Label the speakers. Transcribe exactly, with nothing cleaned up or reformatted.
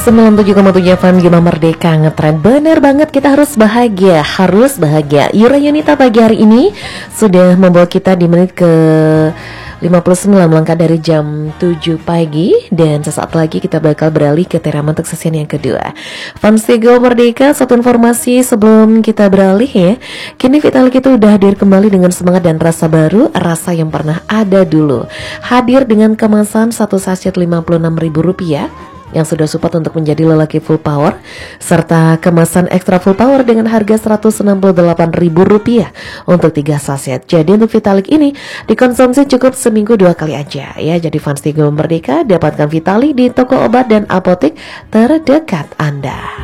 Speaker 1: sembilan puluh tujuh koma tujuh F M Gema Merdeka ngetren. Bener banget, kita harus bahagia, harus bahagia. Yura Yunita pagi hari ini sudah membawa kita di menit ke lima puluh sembilan melangkah dari jam tujuh pagi. Dan sesaat lagi kita bakal beralih ke Terama untuk sesi yang kedua. Fans Gema Merdeka, satu informasi sebelum kita beralih ya. Kini Vitalik itu udah hadir kembali dengan semangat dan rasa baru, rasa yang pernah ada dulu. Hadir dengan kemasan satu sachet lima puluh enam ribu rupiah yang sudah support untuk menjadi lelaki full power, serta kemasan ekstra full power dengan harga seratus enam puluh delapan ribu rupiah untuk tiga saset. Jadi untuk Vitalik ini dikonsumsi cukup seminggu dua kali aja ya. Jadi fans Gema Merdeka, dapatkan Vitalik di toko obat dan apotek terdekat Anda.